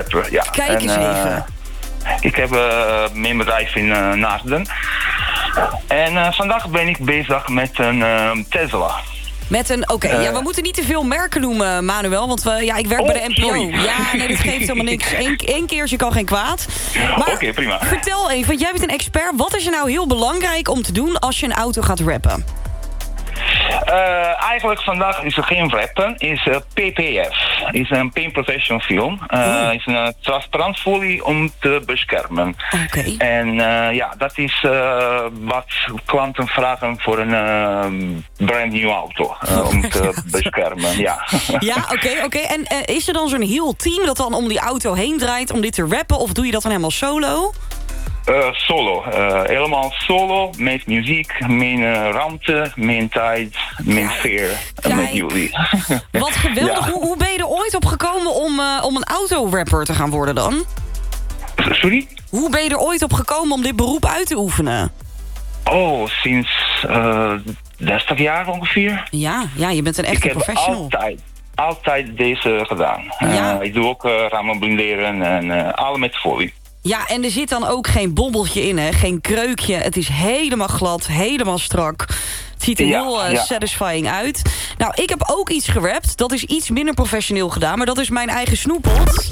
rapper, ja. Kijk eens even. Ik heb mijn bedrijf in Naarden. En vandaag ben ik bezig met een Tesla. Met een, ja, we moeten niet te veel merken noemen, Manuel. Want ik werk bij de NPO. Sorry. Ja, nee, dat geeft helemaal niks. Eén keertje kan geen kwaad. Maar Oké, prima. vertel even, want jij bent een expert. Wat is er nou heel belangrijk om te doen als je een auto gaat rappen? Eigenlijk vandaag is er geen rappen, is PPF. Is een paint protection film. Is een transparantfolie om te beschermen. Oké. En dat is wat klanten vragen voor een brand new auto. Om te beschermen, ja. Ja, oké. En is er dan zo'n heel team dat dan om die auto heen draait om dit te rappen? Of doe je dat dan helemaal solo? Solo. Helemaal solo. Met muziek, mijn ruimte, mijn tijd, mijn sfeer. Met jullie. Wat geweldig. Ja. Hoe ben je er ooit op gekomen om een autorapper te gaan worden dan? Sorry? Hoe ben je er ooit op gekomen om dit beroep uit te oefenen? Oh, sinds 30 jaar ongeveer. Ja, je bent een echte professional. Ik heb altijd deze gedaan. Ja. Ik doe ook ramen blinderen en alle met folie. Ja, en er zit dan ook geen bobbeltje in, hè? Geen kreukje. Het is helemaal glad, helemaal strak. Het ziet er heel satisfying uit. Nou, ik heb ook iets gerapt. Dat is iets minder professioneel gedaan, maar dat is mijn eigen snoeppot.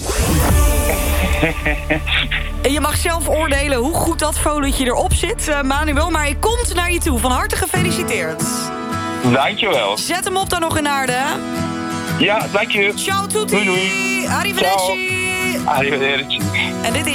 En je mag zelf oordelen hoe goed dat folietje erop zit, Manuel. Maar hij komt naar je toe. Van harte gefeliciteerd. Dankjewel. Zet hem op dan nog in Naarden. Ja, dank je. Ciao tutti. Doei, doei. Arrivederci. Arrivederci. En dit is